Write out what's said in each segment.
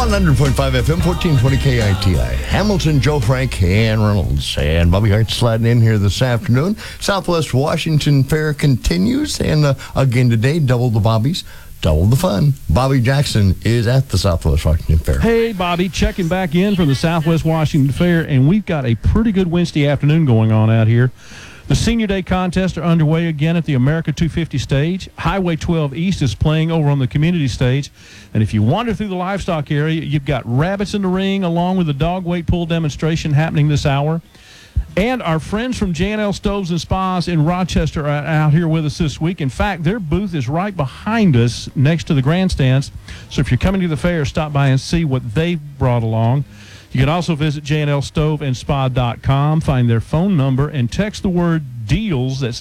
100.5 FM, 1420 KITI. Hamilton, Joe Frank, and Reynolds. And Bobby Hart's sliding in here this afternoon. Southwest Washington Fair continues. And again today, double the Bobbies, double the fun. Bobby Jackson is at the Southwest Washington Fair. Hey, Bobby, checking back in from the Southwest Washington Fair. And we've got a pretty good Wednesday afternoon going on out here. The Senior Day contests are underway again at the America 250 stage. Highway 12 East is playing over on the community stage. And if you wander through the livestock area, you've got rabbits in the ring along with a dog weight pull demonstration happening this hour. And our friends from J&L Stoves and Spas in Rochester are out here with us this week. In fact, their booth is right behind us next to the grandstands. So if you're coming to the fair, stop by and see what they've brought along. You can also visit jnlstoveandspa.com, find their phone number, and text the word DEALS, that's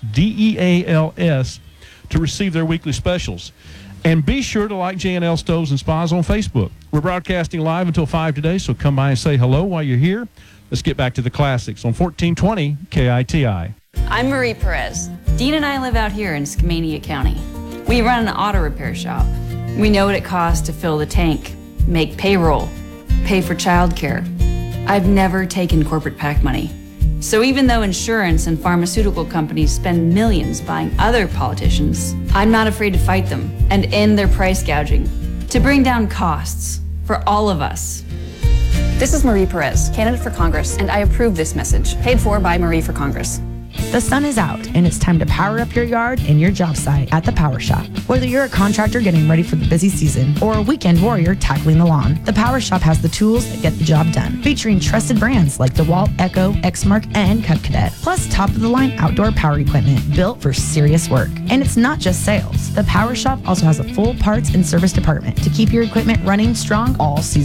DEALS, to receive their weekly specials. And be sure to like J&L Stoves and Spas on Facebook. We're broadcasting live until 5 today, so come by and say hello while you're here. Let's get back to the classics on 1420 KITI. I'm Marie Perez. Dean and I live out here in Skamania County. We run an auto repair shop. We know what it costs to fill the tank, make payroll, pay for childcare. I've never taken corporate PAC money. So even though insurance and pharmaceutical companies spend millions buying other politicians, I'm not afraid to fight them and end their price gouging to bring down costs for all of us. This is Marie Perez, candidate for Congress, and I approve this message, paid for by Marie for Congress. The sun is out, and it's time to power up your yard and your job site at the Power Shop. Whether you're a contractor getting ready for the busy season or a weekend warrior tackling the lawn, the Power Shop has the tools that get the job done, featuring trusted brands like DeWalt, Echo, Exmark, and Cub Cadet, plus top-of-the-line outdoor power equipment built for serious work. And it's not just sales. The Power Shop also has a full parts and service department to keep your equipment running strong all season